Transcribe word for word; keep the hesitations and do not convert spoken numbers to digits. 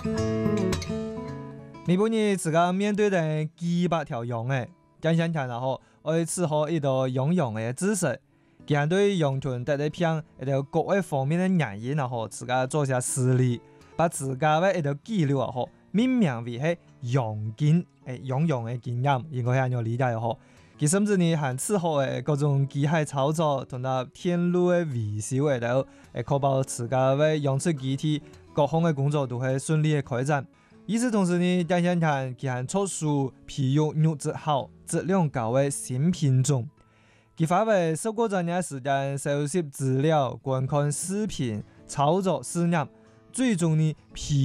你本日自家面對的幾百條羊誒，想想看然後愛伺候一道養羊嘅知識，佢係對羊群得一片一條各個方面嘅原因，然後自家做下梳理，把自家嘅一條記錄啊，嗬，命名為係羊經誒養羊嘅經驗，應該係有理解嘅嗬。佢甚至呢係伺候誒各種機械操作同埋電路嘅維修誒，都誒確保自家嘅養殖機體各項嘅工作都係順利嘅開展。與此同時呢，想想看佢係出書培育肉質好、質量高嘅新品種。佢花費十個鐘嘅時間收集資料、觀看視頻、操作試驗，最終呢培